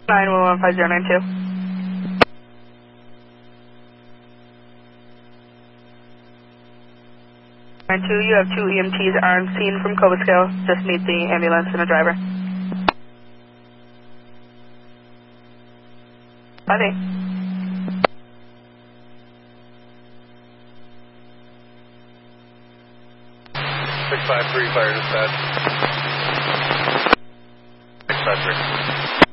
9115092. 2, you have 2 EMTs on scene from Cobascale. Just need the ambulance and a driver. Buddy. 653 fire dispatch. 653.